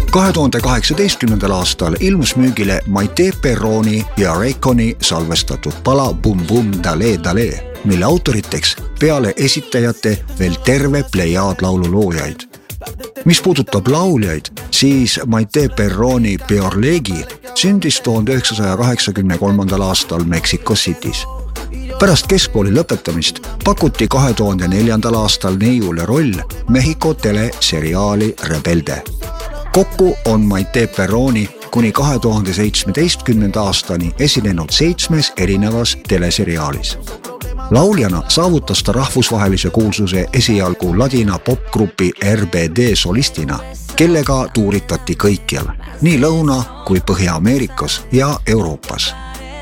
2018. aastal ilmus müügile Maite Perroni ja Rayconi salvestatud pala Bum Bum Dale Dale, mille autoriteks peale esitajate veel terve plejaad laululoojaid. Mis puudutab lauljaid, siis Maite Perroni Peorlegi sündis 1983. aastal Mexico City's. Pärast keskkooli lõpetamist pakuti 2004. aastal neiule roll Mehhiko teleseriaali Rebelde. Kokku on Maite Perroni kuni 2017. aastani esinenud 7 erinevas teleseriaalis. Lauljana saavutas ta rahvusvahelise kuulsuse esialgu ladina popgrupi RBD solistina, kellega tuuritati kõikjal, nii Lõuna- kui Põhja-Ameerikas ja Euroopas.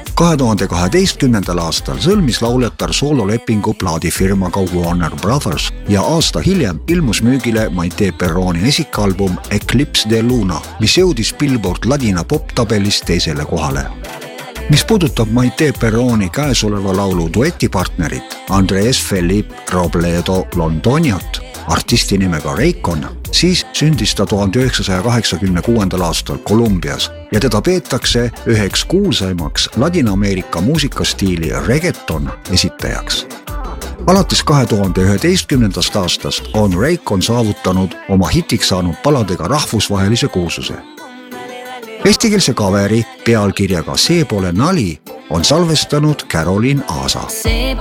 2012. aastal sõlmis lauljatar soololepingu plaadifirmaga Warner Brothers ja aasta hiljem ilmus müügile Maite Perroni esikalbum Eclipse de Luna, mis jõudis Billboard ladina poptabelis 2. kohale. Mis puudutab Maite Perroni käesoleva laulu duetipartnerit Andres Felipe Robledo Londoniot, artisti nimega Raycon, siis sündis ta 1986. aastal Kolumbias ja teda peetakse üheks kuulsaimaks Ladina-Ameerika muusikastiili reggaeton esitajaks. Alates 2011. aastast on Raycon saavutanud oma hitiks saanud paladega rahvusvahelise kuulsuse. Eestikeelse kaveri pealkirjaga See pole nali on salvestanud Caroline Aasa.